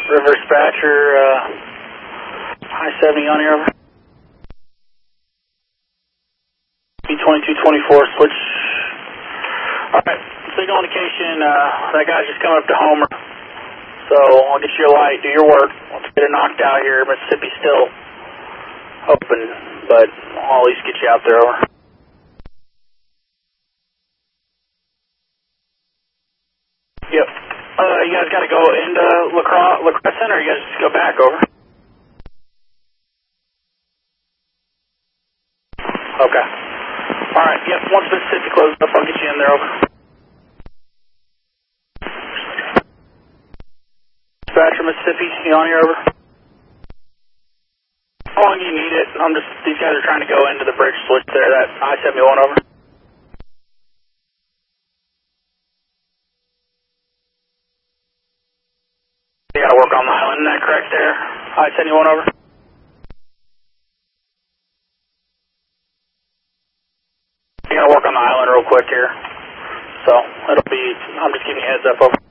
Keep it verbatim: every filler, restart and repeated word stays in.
River Dispatcher, uh, I seventy on here, over. B twenty-two twenty-four, switch. Alright, signal indication, uh, that guy's just coming up to Homer. So, I'll get you a light, do your work. Let's get it knocked out here. Mississippi's still open, but I'll at least get you out there, over. Yep. Uh, you guys gotta go into La Crosse, La Crosse Center, or you guys just go back, over? Okay. Alright, yep, once Mississippi closes up, I'll get you in there, over. Dispatcher Mississippi, you on here, over? How long do you need it? I'm just, these guys are trying to go into the bridge switch there, that I seventy-one, over. You gotta work on the island, isn't that correct there? I seventy-one, over. You gotta work on the island real quick here. So, it'll be, I'm just giving you a heads up, over.